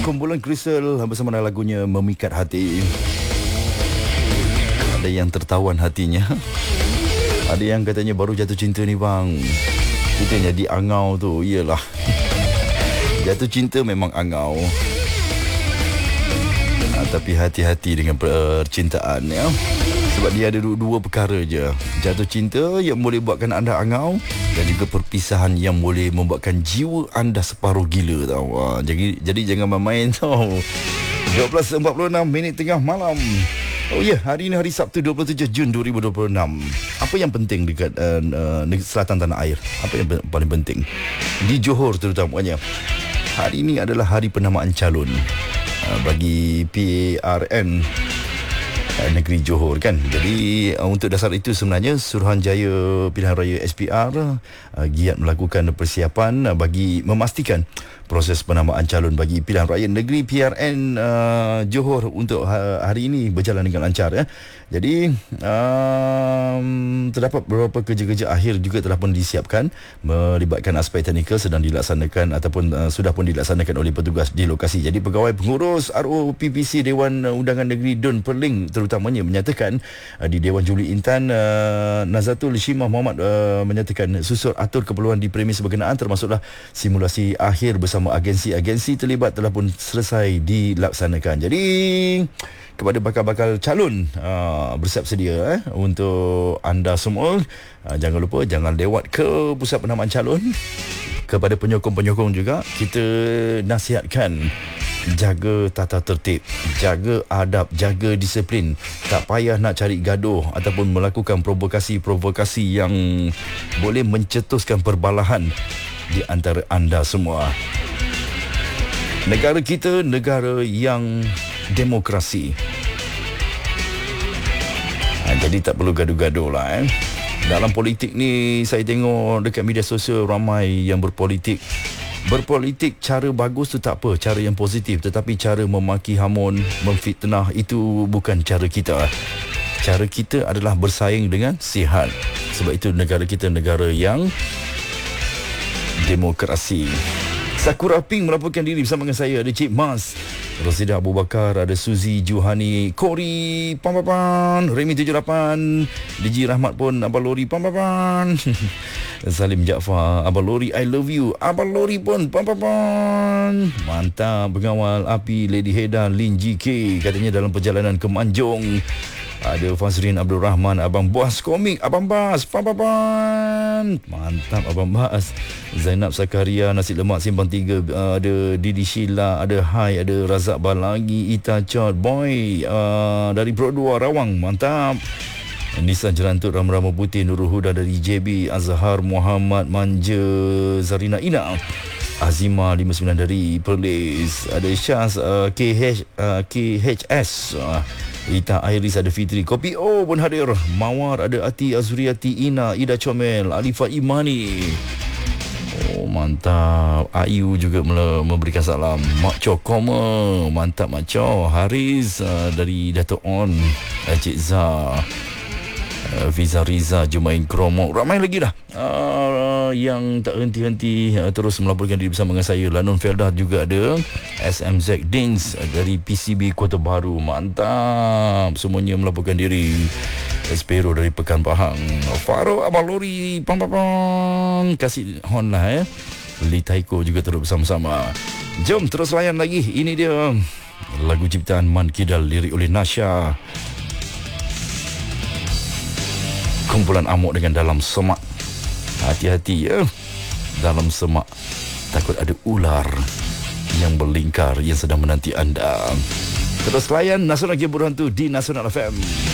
kumpulan Crystal bersama dengan lagunya Memikat Hati. Ada yang tertawan hatinya. Ada yang katanya baru jatuh cinta ni bang. Kita jadi angau tu. Iyalah. Jatuh cinta memang angau. Tapi hati-hati dengan percintaan ya. Sebab dia ada dua perkara je. Jatuh cinta yang boleh buatkan anda angau, dan juga perpisahan yang boleh membuatkan jiwa anda separuh gila tau. Jadi jangan main-main tau. 12.46 minit tengah malam. Oh ya, hari ini hari Sabtu 27 Jun 2026. Apa yang penting dekat selatan tanah air? Apa yang paling penting? Di Johor terutamanya. Hari ini adalah hari penamaan calon bagi PRN negeri Johor kan. Jadi untuk dasar itu sebenarnya Suruhanjaya Pilihan Raya SPR giat melakukan persiapan bagi memastikan proses penamaan calon bagi pilihan raya negeri PRN Johor untuk hari ini berjalan dengan lancar ya. Jadi terdapat beberapa kerja-kerja akhir juga telah pun disiapkan, melibatkan aspek teknikal sedang dilaksanakan ataupun sudah pun dilaksanakan oleh petugas di lokasi. Jadi pegawai pengurus ROPPC Dewan Undangan Negeri Dun Perling terutamanya menyatakan di Dewan Juli Intan, Nazatul Shimah Muhammad menyatakan susun atur keperluan di premis berkenaan termasuklah simulasi akhir bersama agensi-agensi terlibat telah pun selesai dilaksanakan. Jadi kepada bakal-bakal calon bersiap sedia untuk anda semua, jangan lupa jangan lewat ke pusat penamaan calon. Kepada penyokong-penyokong juga kita nasihatkan jaga tata tertib, jaga adab, jaga disiplin. Tak payah nak cari gaduh ataupun melakukan provokasi-provokasi yang boleh mencetuskan perbalahan di antara anda semua. Negara kita negara yang demokrasi. Jadi tak perlu gaduh-gaduh lah Dalam politik ni saya tengok dekat media sosial ramai yang berpolitik. Berpolitik cara bagus tu tak apa, cara yang positif. Tetapi cara memaki hamun, memfitnah itu bukan cara kita. Cara kita adalah bersaing dengan sihat. Sebab itu negara kita negara yang demokrasi. Sakura Pink melaporkan diri bersama dengan saya. Ada Cik Mas, Rosida Abu Bakar, ada Suzy Juhani, Kori Pampapan, Remy 78, DJ Rahmat pun, Abang Lori Pampapan, Salim Jaafar, Abang Lori I love you, Abang Lori pun Pampapan. Mantap. Pengawal api Lady Hedan, Lin GK katanya dalam perjalanan ke Manjung. Ada Fazrin Abdul Rahman, Abang Bas Komik, Abang Bas Pampapan. Mantap Abang Bas. Zainab Sakaria, Nasi Lemak Simpang 3, ada Didi Sheila, ada Hai, ada Razak Balagi, Ita Chot Boy dari Brok 2 Rawang. Mantap. Nisa Jerantut, Rama-Rama Putih, Nurul Huda dari JB, Azhar Muhammad Manja, Zarina Ina, Azima 59 dari Perlis, ada Syaz KHS, Ita Iris, ada Fitri Kopi O pun hadir. Mawar, ada Ati Azuriati Ina, Ida Comel, Alifah Imani. Oh mantap. Ayu juga memberikan salam. Mak Cho Koma, mantap Mak Cho. Haris dari Dato' On, Cik Zah, Fiza Riza, Jumain Kromo. Ramai lagi dah yang tak henti-henti terus melaporkan diri bersama dengan saya. Lanun Feldah juga ada. SMZ Dings dari PCB Kota Baru. Mantap. Semuanya melaporkan diri. Espero dari Pekan Pahang. Faro, Abang Lori Pampapang. Kasih hon lah Li Taiko juga terus bersama-sama. Jom terus layan lagi. Ini dia lagu ciptaan Man Kidal, lirik oleh Nasha. Kumpulan Amok dengan Dalam Semak. Hati-hati ya. Dalam semak takut ada ular yang berlingkar yang sedang menanti anda. Terus layan Nasional Game Berhantu di Nasional FM.